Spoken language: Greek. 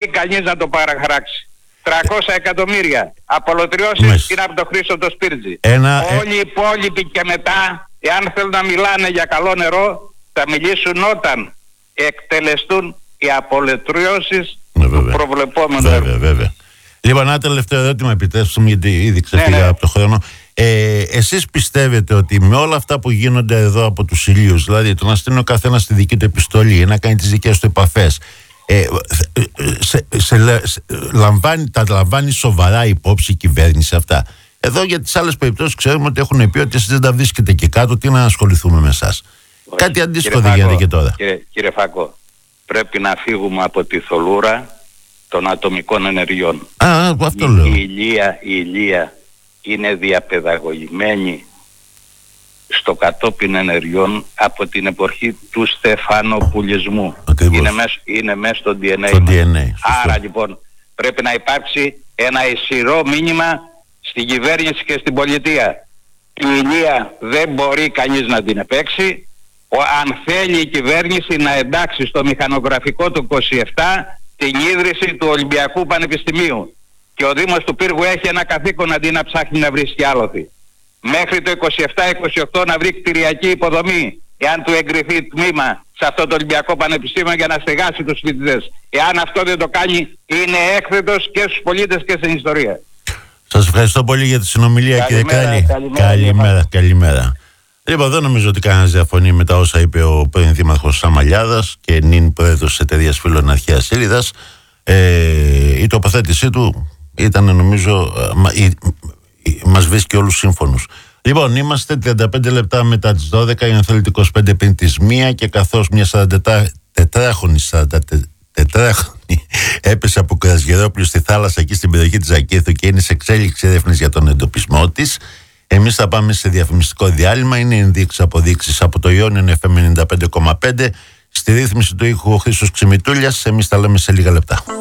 κανείς να το παραχαράξει. 300 εκατομμύρια. Απολωτριώσεις είναι από το Χρήστο το Σπίρτζι. Όλοι οι υπόλοιποι και μετά, εάν θέλουν να μιλάνε για καλό νερό, θα μιλήσουν όταν εκτελεστούν οι απολωτριώσεις του προβλεπόμενου έργου. Βέβαια. Λοιπόν, ένα τελευταίο ερώτημα, επιτρέψτε μου, γιατί ήδη ξεφύγα από το χρόνο. Εσείς πιστεύετε ότι με όλα αυτά που γίνονται εδώ από τους ηλίους, δηλαδή το να στείλει ο καθένας τη δική του επιστολή, να κάνει τις δικές του επαφές, τα λαμβάνει σοβαρά υπόψη η κυβέρνηση αυτά? Εδώ για τις άλλες περιπτώσεις ξέρουμε ότι έχουν πει ότι εσείς δεν τα βρίσκετε και κάτω, τι να ασχοληθούμε με εσάς. Κάτι αντίστοιχο δεν γίνεται και τώρα. Κύριε Φάκο, πρέπει να φύγουμε από τη θολούρα των ατομικών ενεργειών. Αυτό λέω. Η ηλία είναι διαπαιδαγωγημένη στο κατόπιν ενεργειών από την εποχή του στεφανοπουλισμού. Είναι μέσα στο DNA. Άρα λοιπόν πρέπει να υπάρξει ένα ισχυρό μήνυμα στην κυβέρνηση και στην πολιτεία. Η ηλία δεν μπορεί κανείς να την επέξει. Αν θέλει η κυβέρνηση να εντάξει στο μηχανογραφικό του 27 την ίδρυση του Ολυμπιακού Πανεπιστημίου, και ο Δήμος του Πύργου έχει ένα καθήκον αντί να ψάχνει να βρίσκει άλοθη. Μέχρι το 27-28 να βρει κτηριακή υποδομή, εάν του εγκριθεί τμήμα σε αυτό το Ολυμπιακό Πανεπιστήμιο, για να στεγάσει τους φοιτητές. Εάν αυτό δεν το κάνει, είναι έκθετος και στους πολίτες και στην ιστορία. Σας ευχαριστώ πολύ για τη συνομιλία, κύριε Κάλλη. Καλημέρα. Λοιπόν, δεν νομίζω ότι κανένας διαφωνεί με τα όσα είπε ο πρώην δήμαρχος Σαμαλιάδας και νυν πρόεδρος της εταιρείας Φίλων Αρχαίας Ήλιδας. Η τοποθέτησή του ήταν, νομίζω, μας βρίσκει όλους σύμφωνους. Λοιπόν, είμαστε 35 λεπτά μετά τις 12, η Ανθέλητη 25 πριν τις 1, και καθώς μια 44χρονη έπεσε από κρασγερόπλιο στη θάλασσα εκεί στην περιοχή της Ζακύρθου και είναι σε εξέλιξη έρευνες για τον εντοπισμό της, εμείς θα πάμε σε διαφημιστικό διάλειμμα. Είναι ενδείξεις αποδείξεις από το Ionian FM 95,5. Στη ρύθμιση του ήχου ο Χρήστος Ξημητούλιας. Εμείς τα λέμε σε λίγα λεπτά.